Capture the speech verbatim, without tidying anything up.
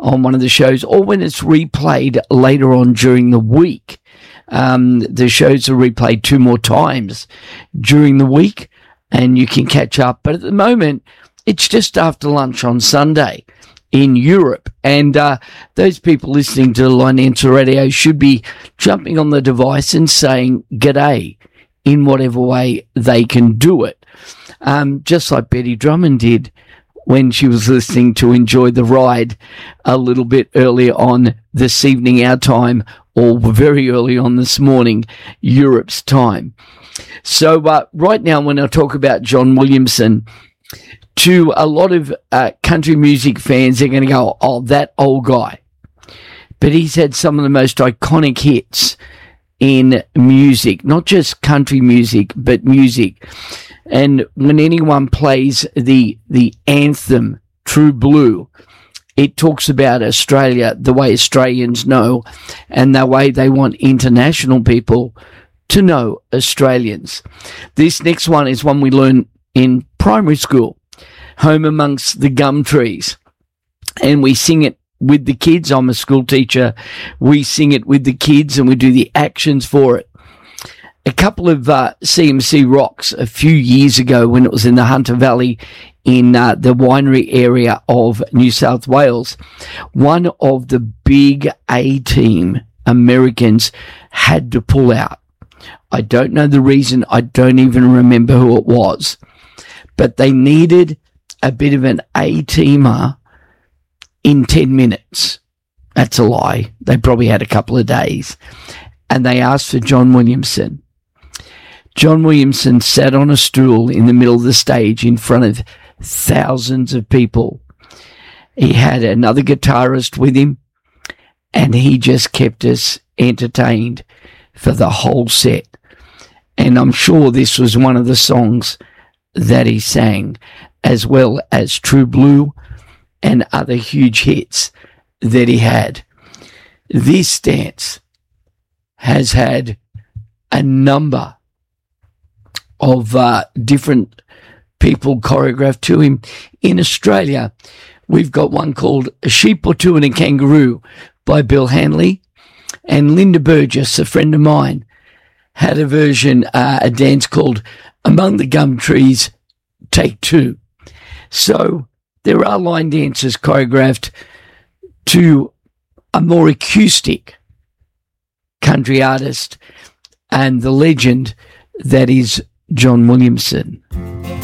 on one of the shows, or when it's replayed later on during the week. Um, the shows are replayed two more times during the week, and you can catch up. But at the moment, it's just after lunch on Sunday in Europe. And uh, those people listening to Line Answer Radio should be jumping on the device and saying g'day in whatever way they can do it. Um, just like Betty Drummond did when she was listening to Enjoy the Ride a little bit earlier on this evening, our time, or very early on this morning, Europe's time. So uh, right now, when I talk about John Williamson, to a lot of uh, country music fans, they're going to go, oh, that old guy. But he's had some of the most iconic hits in music, not just country music, but music. And when anyone plays the the anthem, True Blue, it talks about Australia, the way Australians know, and the way they want international people to know Australians. This next one is one we learn in primary school, Home Amongst the Gum Trees. And we sing it with the kids. I'm a school teacher. We sing it with the kids and we do the actions for it. A couple of uh, C M C Rocks a few years ago when it was in the Hunter Valley in uh, the winery area of New South Wales, one of the big A-team Americans had to pull out. I don't know the reason. I don't even remember who it was. But they needed a bit of an A-teamer in ten minutes. That's a lie. They probably had a couple of days. And they asked for John Williamson. John Williamson sat on a stool in the middle of the stage in front of thousands of people. He had another guitarist with him, and he just kept us entertained for the whole set. And I'm sure this was one of the songs that he sang, as well as True Blue and other huge hits that he had. This dance has had a number of uh, different people choreographed to him. In Australia, we've got one called A Sheep or Two and a Kangaroo by Bill Hanley. And Linda Burgess, a friend of mine, had a version, uh, a dance called Among the Gum Trees, Take Two. So there are line dances choreographed to a more acoustic country artist and the legend that is John Williamson.